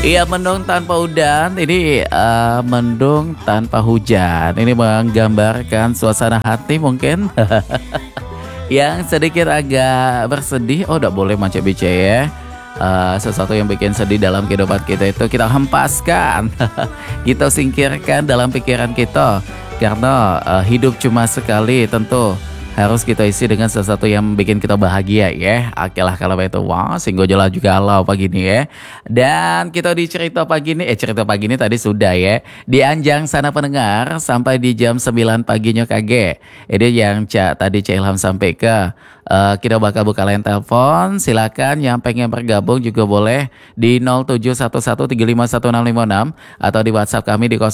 Iya, mendung tanpa udan. Ini mendung tanpa hujan. Ini menggambarkan suasana hati mungkin yang sedikit agak bersedih. Oh, udah boleh macam bicara ya. Sesuatu yang bikin sedih dalam kehidupan kita itu kita hempaskan, kita singkirkan dalam pikiran kita. Karena hidup cuma sekali, tentu harus kita isi dengan sesuatu yang bikin kita bahagia ya. Oke lah kalau itu. Wah, singgo jelas juga Allah pagi ini ya. Dan kita di cerita pagi ini, cerita pagi ini tadi sudah ya. Di Anjang sana pendengar sampai di jam 9 paginya KG. Ini yang tadi Cak Ilham sampai ke. Kita bakal buka line telepon. Silakan yang pengen bergabung juga boleh di 0711351656 atau di WhatsApp kami di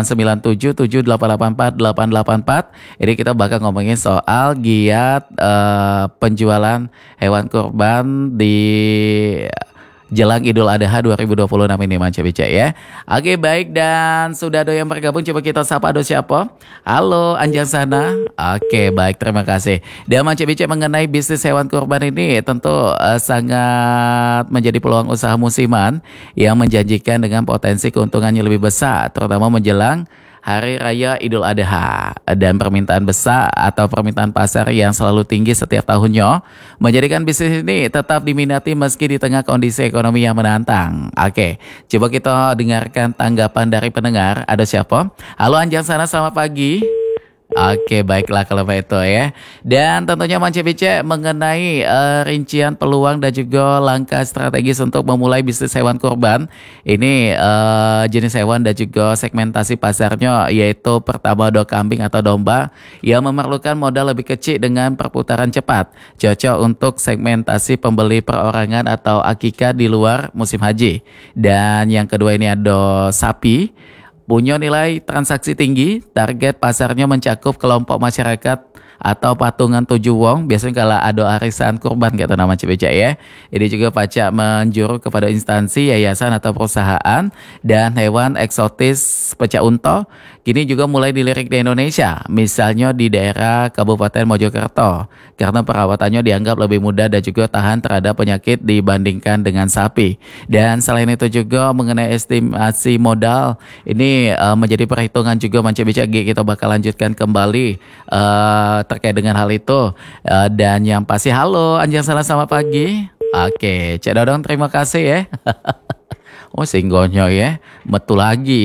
08977884884. Ini kita bakal ngomongin soal giat penjualan hewan kurban di jelang Idul Adha 2026 ini Manca Bica ya. Oke baik, dan sudah ada yang bergabung, coba kita sapa, ada siapa? Halo Anjang sana. Oke baik, terima kasih. Dan Manca Bica mengenai bisnis hewan kurban ini tentu sangat menjadi peluang usaha musiman yang menjanjikan dengan potensi keuntungannya lebih besar, terutama menjelang Hari Raya Idul Adha, dan permintaan besar atau permintaan pasar yang selalu tinggi setiap tahunnya menjadikan bisnis ini tetap diminati meski di tengah kondisi ekonomi yang menantang. Oke, coba kita dengarkan tanggapan dari pendengar. Ada siapa? Halo Anjang sana, selamat pagi. Oke baiklah kalau itu ya. Dan tentunya Manca Bica mengenai rincian peluang dan juga langkah strategis untuk memulai bisnis hewan kurban. Ini jenis hewan dan juga segmentasi pasarnya, yaitu pertama kambing atau domba yang memerlukan modal lebih kecil dengan perputaran cepat. Cocok untuk segmentasi pembeli perorangan atau akikah di luar musim haji. Dan yang kedua ini ada sapi. Punya nilai transaksi tinggi, target pasarnya mencakup kelompok masyarakat atau patungan tujuh wong. Biasanya kalau ada arisan kurban kata nama Cibeca ya. Ini juga pajak menjuru kepada instansi, yayasan atau perusahaan. Dan hewan eksotis pecah unta kini juga mulai dilirik di Indonesia. Misalnya di daerah Kabupaten Mojokerto, karena perawatannya dianggap lebih mudah dan juga tahan terhadap penyakit dibandingkan dengan sapi. Dan selain itu juga mengenai estimasi modal, ini menjadi perhitungan juga Manca Bica. Kita bakal lanjutkan kembali terkait dengan hal itu. Dan yang pasti, halo Anjang salah, selamat pagi. Oke, Cak Dodong terima kasih ya. Oh singgonya ya, metu lagi.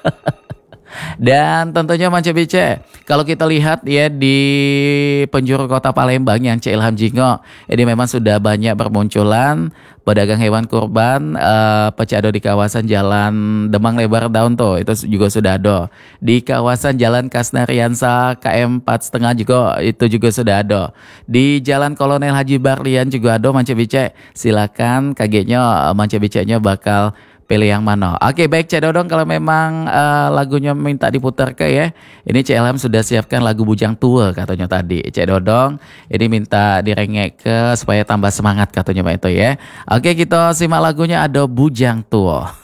Dan tentunya Manca Bica, kalau kita lihat ya di penjuru kota Palembang yang Cak Ilham Jingo, ini memang sudah banyak bermunculan pedagang hewan kurban pecado di kawasan Jalan Demang Lebar Daun tuh, itu juga sudah ada. Di kawasan Jalan Kasnariansa KM 4,5 juga itu juga sudah ada. Di Jalan Kolonel Haji Barlian juga ada Manca Bica. Silakan kagetnya Manca Bicanya bakal pilih yang mana. Oke baik Cak Dodong, kalau memang lagunya minta diputar ke ya. Ini Cak Ilham sudah siapkan lagu Bujang Tua katanya tadi. Cak Dodong ini minta direngek ke supaya tambah semangat katanya Pak itu ya. Oke kita simak lagunya, ada Bujang Tua.